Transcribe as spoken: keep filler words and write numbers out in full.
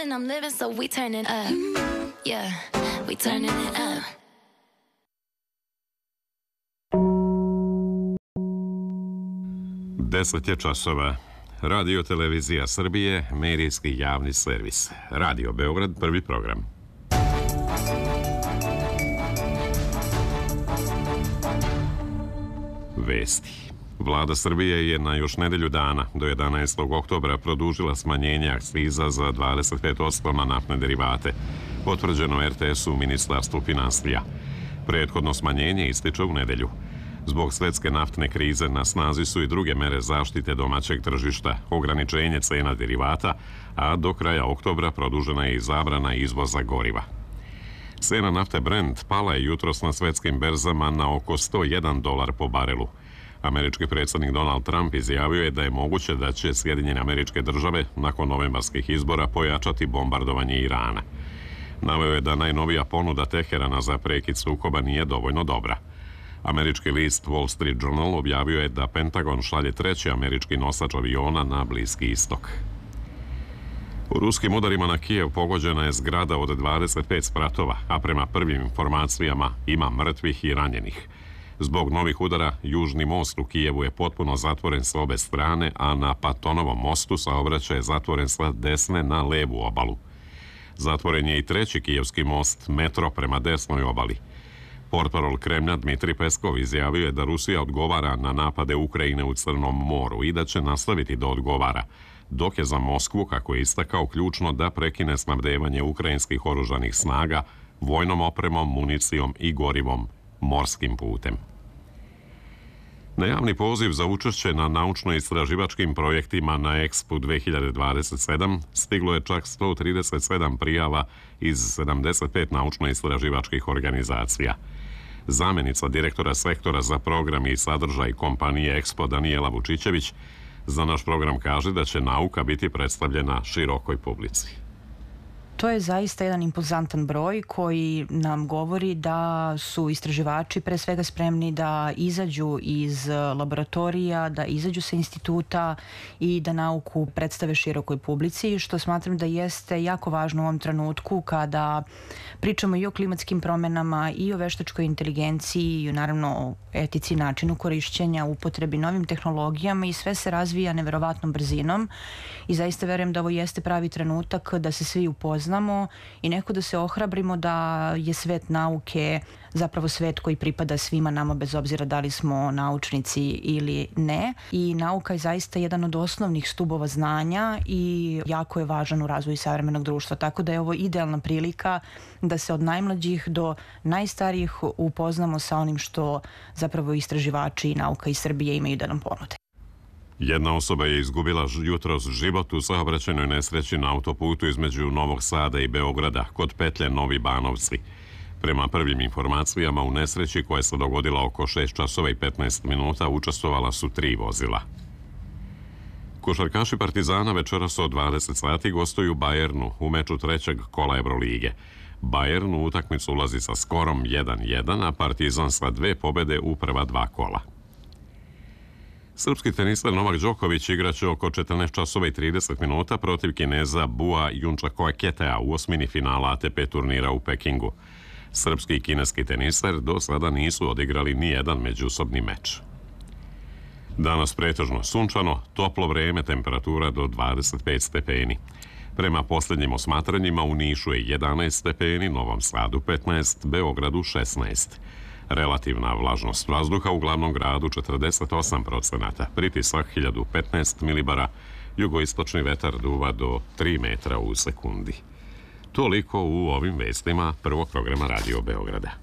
loving, I'm living, so we turning up. Yeah, we turning it up. Deset je časova. Radio Televizija Srbije, medijski javni servis. Radio Beograd, prvi program. Vesti. Vlada Srbije je na još nedelju dana, do jedanaestog oktobra, produžila smanjenje akciza za dvadeset pet posto na naftne derivate, potvrđeno er te es u Ministarstvu finansija. Prethodno smanjenje ističe u nedelju. Zbog svetske naftne krize na snazi su i druge mere zaštite domaćeg tržišta, ograničenje cena derivata, a do kraja oktobra produžena je i zabrana izvoza goriva. Cena nafte Brent pala je jutros na svetskim berzama na oko sto jedan dolar po barelu. Američki predsjednik Donald Trump izjavio je da je moguće da će Sjedinjene Američke Države nakon novembarskih izbora pojačati bombardovanje Irana. Naveo je da najnovija ponuda Teherana za prekid sukoba nije dovoljno dobra. Američki list Wall Street Journal objavio je da Pentagon šalje treći američki nosač aviona na Bliski istok. U ruskim udarima na Kijev pogođena je zgrada od dvadeset pet spratova, a prema prvim informacijama ima mrtvih i ranjenih. Zbog novih udara, južni most u Kijevu je potpuno zatvoren s obe strane, a na Patonovom mostu saobraćaj je zatvoren sa desne na levu obalu. Zatvoren je i treći kijevski most, metro prema desnoj obali. Portparol Kremlja Dmitrij Peskov izjavio je da Rusija odgovara na napade Ukrajine u Crnom moru i da će nastaviti da odgovara, dok je za Moskvu, kako je istakao, ključno da prekine snabdevanje ukrajinskih oružanih snaga vojnom opremom, municijom i gorivom morskim putem. Na javni poziv za učešće na naučno-istraživačkim projektima na Expo dve hiljade dvadeset sedam stiglo je čak sto trideset sedam prijava iz sedamdeset pet naučno-istraživačkih organizacija. Zamenica direktora sektora za program i sadržaj kompanije Expo Danijela Vučićević za naš program kaže da će nauka biti predstavljena širokoj publici. To je zaista jedan impozantan broj koji nam govori da su istraživači pre svega spremni da izađu iz laboratorija, da izađu sa instituta i da nauku predstave širokoj publici, što smatram da jeste jako važno u ovom trenutku kada pričamo i o klimatskim promenama i o veštačkoj inteligenciji i naravno o etici, načinu korišćenja, upotrebi novim tehnologijama i sve se razvija neverovatnom brzinom i zaista verujem da ovo jeste pravi trenutak da se svi upoznamo i neko da se ohrabrimo da je svet nauke zapravo svet koji pripada svima nama bez obzira da li smo naučnici ili ne. I nauka je zaista jedan od osnovnih stubova znanja i jako je važan u razvoju savremenog društva. Tako da je ovo idealna prilika da se od najmlađih do najstarijih upoznamo sa onim što zapravo istraživači i nauka iz Srbije imaju da nam ponude. Jedna osoba je izgubila jutros život u saobraćajnoj nesreći na autoputu između Novog Sada i Beograda kod petlje Novi Banovci. Prema prvim informacijama u nesreći koja se dogodila oko šest časova i petnaest minuta učestvovala su tri vozila. Košarkaši Partizana večeras od dvadeset sati gostuju Bayernu u meču trećeg kola Evrolige. Bayern u utakmicu ulazi sa skorom jedan jedan, a Partizan sa dve pobede u prva dva kola. Srpski teniser Novak Đoković igraće oko četrnaest časova i trideset minuta protiv Kineza Bua Junčakoaketea u osmini finala A T P turnira u Pekingu. Srpski i kineski teniser do sada nisu odigrali ni jedan međusobni meč. Danas pretežno sunčano, toplo vreme, temperatura do dvadeset pet stepeni. Prema posljednjim osmatranjima u Nišu je jedanaest stepeni, Novom Sadu petnaest, Beogradu šesnaest. Relativna vlažnost vazduha u glavnom gradu četrdeset osam procenata, pritisak hiljadu petnaest milibara, jugoistočni vetar duva do tri metra u sekundi. Toliko u ovim vestima prvog programa Radio Beograda.